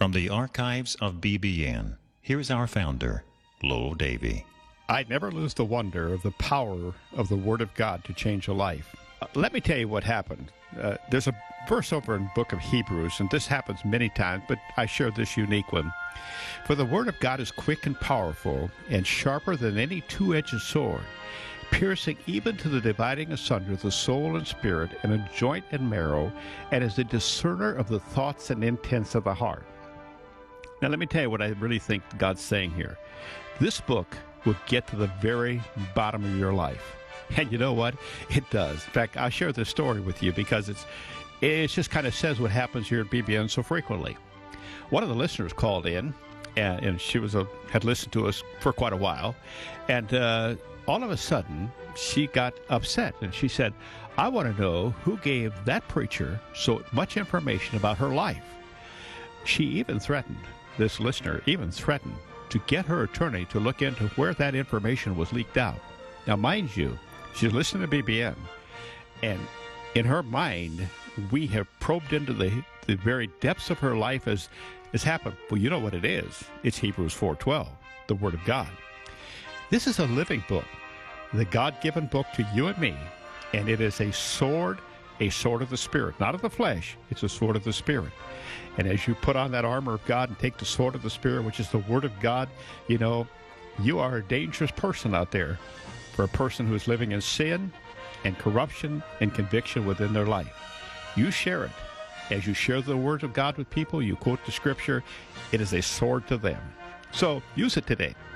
From the archives of BBN, here's our founder, Lowell Davy. I never lose the wonder of the power of the Word of God to change a life. Let me tell you what happened. There's a verse over in the book of Hebrews, and this happens many times, but I share this unique one. For the Word of God is quick and powerful, and sharper than any two-edged sword, piercing even to the dividing asunder the soul and spirit, and a joint and marrow, and is a discerner of the thoughts and intents of the heart. Now let me tell you what I really think God's saying here. This book will get to the very bottom of your life. And you know what? It does. In fact, I'll share this story with you because it just kind of says what happens here at BBN so frequently. One of the listeners called in, and she had listened to us for quite a while, and all of a sudden, she got upset, and she said, I want to know who gave that preacher so much information about her life. She even threatened, this listener even threatened, to get her attorney to look into where that information was leaked out. Now, mind you, she's listening to BBN, and in her mind, we have probed into the very depths of her life as happened. Well, you know what it is. It's Hebrews 4:12, the Word of God. This is a living book, the God-given book to you and me, and it is a sword of the Spirit, not of the flesh. It's a sword of the Spirit. And as you put on that armor of God and take the sword of the Spirit, which is the Word of God, you know, you are a dangerous person out there for a person who is living in sin and corruption and conviction within their life. You share it. As you share the Word of God with people, you quote the Scripture, it is a sword to them. So use it today.